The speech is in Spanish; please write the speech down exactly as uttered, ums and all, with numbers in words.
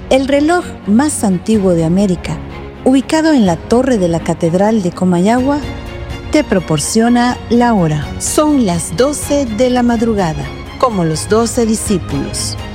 El reloj más antiguo de América, ubicado en la torre de la Catedral de Comayagua, te proporciona la hora. Son las doce de la madrugada, como los doce discípulos.